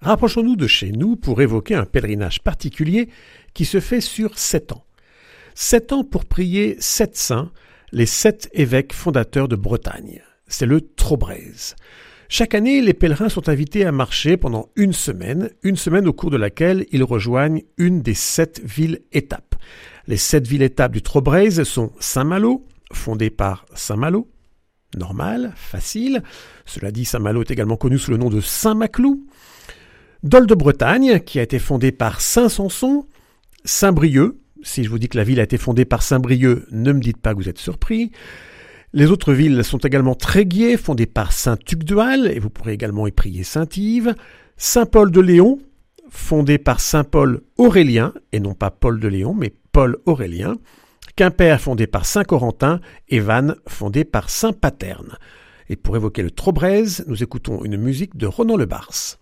Rapprochons-nous de chez nous pour évoquer un pèlerinage particulier qui se fait sur 7 ans. 7 ans pour prier 7 saints, les 7 évêques fondateurs de Bretagne. C'est le Trobrez. Chaque année, les pèlerins sont invités à marcher pendant une semaine au cours de laquelle ils rejoignent une des 7 villes-étapes. Les 7 villes-étapes du Trobrez sont Saint-Malo, fondé par Saint Malo, normal, facile. Cela dit, Saint-Malo est également connu sous le nom de Saint-Maclou. Dol de Bretagne, qui a été fondé par Saint-Sanson. Saint-Brieuc, si je vous dis que la ville a été fondée par Saint-Brieuc, ne me dites pas que vous êtes surpris. Les autres villes sont également Tréguier, fondée par Saint-Tugdual, et vous pourrez également y prier Saint-Yves. Saint-Paul de Léon, fondé par Saint-Paul Aurélien, et non pas Paul de Léon, mais Paul Aurélien. Quimper, fondé par Saint-Corentin, et Vannes, fondé par Saint-Paterne. Et pour évoquer le Trobrez, nous écoutons une musique de Ronan Le Bars.